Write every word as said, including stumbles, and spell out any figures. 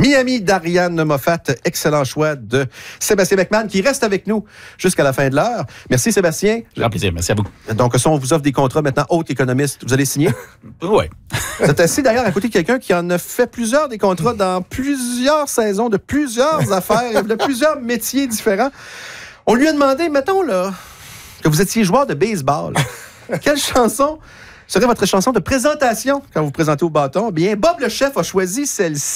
Miami d'Ariane Moffat. Excellent choix de Sébastien Beckman qui reste avec nous jusqu'à la fin de l'heure. Merci Sébastien. Grand plaisir, merci à vous. Donc, si on vous offre des contrats maintenant, haute économiste, vous allez signer? Oui. Vous êtes assis d'ailleurs à côté de quelqu'un qui en a fait plusieurs des contrats dans plusieurs saisons, de plusieurs affaires, de plusieurs métiers différents. On lui a demandé, mettons là, que vous étiez joueur de baseball. Quelle chanson serait votre chanson de présentation quand vous vous présentez au bâton? Bien, Bob le chef a choisi celle-ci.